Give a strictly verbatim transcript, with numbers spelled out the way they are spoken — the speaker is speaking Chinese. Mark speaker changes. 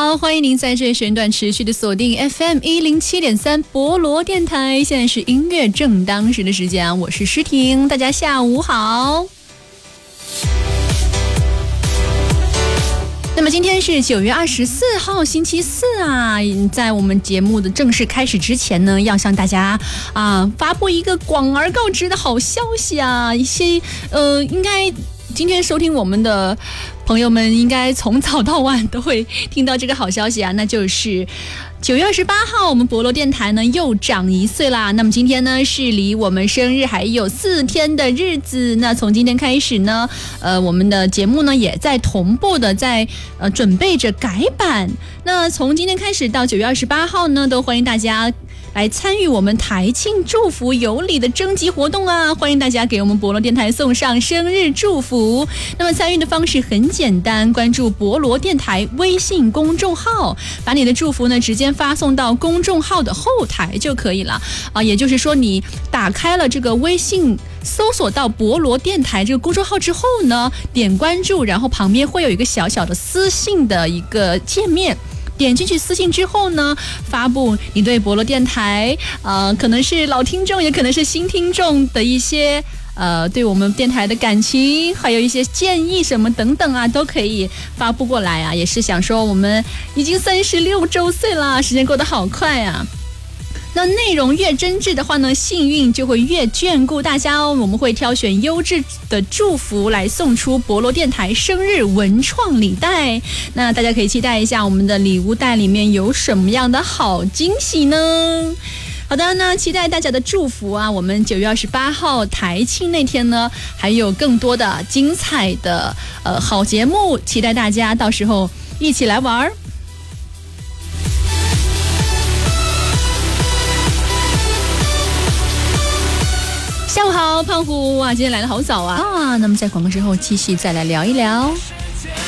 Speaker 1: 好，欢迎您在这时段持续的锁定 F M 一零七点三 博罗电台，现在是音乐正当时的时间，我是诗婷，大家下午好。那么今天是九月二十四号星期四啊，在我们节目的正式开始之前呢，要向大家啊发布一个广而告之的好消息啊，一些呃应该今天收听我们的朋友们应该从早到晚都会听到这个好消息啊，那就是九月二十八号，我们博罗电台呢又长一岁啦。那么今天呢是离我们生日还有四天的日子。那从今天开始呢，呃，我们的节目呢也在同步的在呃准备着改版。那从今天开始到九月二十八号呢，都欢迎大家来参与我们台庆祝福有礼的征集活动啊！欢迎大家给我们博罗电台送上生日祝福。那么参与的方式很简单，关注博罗电台微信公众号，把你的祝福呢直接发送到公众号的后台就可以了啊！也就是说，你打开了这个微信，搜索到博罗电台这个公众号之后呢，点关注，然后旁边会有一个小小的私信的一个界面。点进去私信之后呢，发布你对博罗电台呃，可能是老听众也可能是新听众的一些呃，对我们电台的感情，还有一些建议什么等等啊，都可以发布过来啊。也是想说我们已经三十六周岁啦，时间过得好快啊。那内容越真挚的话呢，幸运就会越眷顾大家哦。我们会挑选优质的祝福来送出博罗电台生日文创礼袋。那大家可以期待一下我们的礼物袋里面有什么样的好惊喜呢？好的，那期待大家的祝福啊！我们九月二十八号台庆那天呢，还有更多的精彩的呃好节目，期待大家到时候一起来玩。下午好，胖虎啊，今天来的好早啊！啊，那么在广告之后继续再来聊一聊。